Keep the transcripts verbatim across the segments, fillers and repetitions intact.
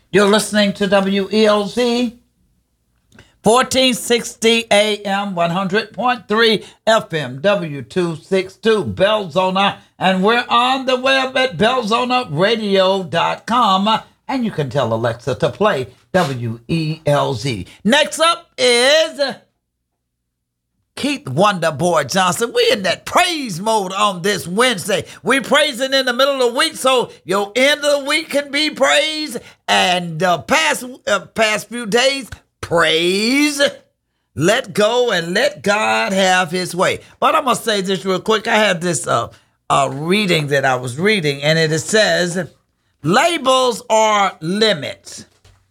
You're listening to W E L Z, fourteen sixty A M, one hundred point three F M, W two sixty-two, Belzona, and we're on the web at belzona radio dot com, and you can tell Alexa to play W E L Z. Next up is Keith Wonderboy Johnson. We in that praise mode on this Wednesday. We praising in the middle of the week, so your end of the week can be praise, and uh, past uh, past few days, praise. Let go and let God have his way. But I'm going to say this real quick. I have this uh, uh, reading that I was reading, and it says, labels are limits.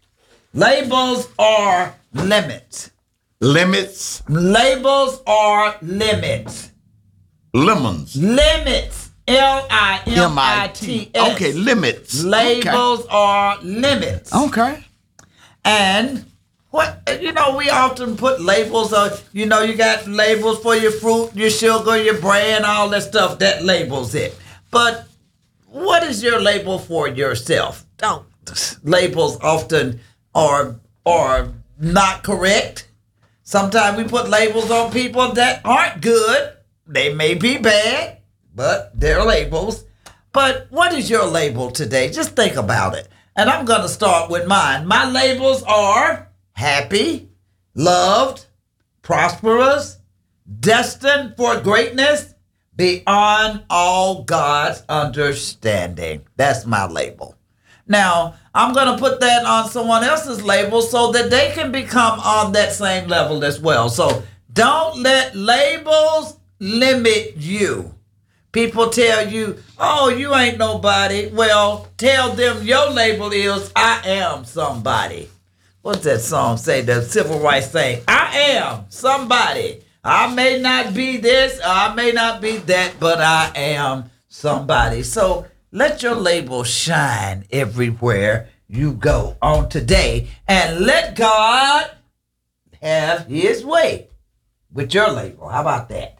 Labels are limits. Limits. Labels are limits. Lemons. Limits. L I M I T S. Okay, limits. Labels okay. are limits. Okay. And what, you know, we often put labels on, you know, you got labels for your fruit, your sugar, your brand, all that stuff. That labels it. But what is your label for yourself? Don't. Labels often are, are not correct. Sometimes we put labels on people that aren't good. They may be bad, but they're labels. But what is your label today? Just think about it. And I'm going to start with mine. My labels are happy, loved, prosperous, destined for greatness, beyond all God's understanding. That's my label. Now, I'm going to put that on someone else's label so that they can become on that same level as well. So don't let labels limit you. People tell you, oh, you ain't nobody. Well, tell them your label is, I am somebody. What's that song say? The civil rights thing. I am somebody. I may not be this, I may not be that, but I am somebody. So let your label shine everywhere you go on today, and let God have his way with your label. How about that?